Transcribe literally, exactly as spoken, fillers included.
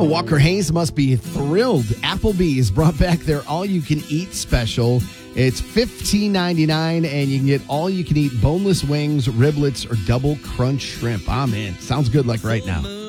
Well, Walker Hayes must be thrilled. Applebee's brought back their all-you-can-eat special. It's fifteen ninety-nine, and you can get all-you-can-eat boneless wings, riblets, or double crunch shrimp. I'm in. Sounds good like right now.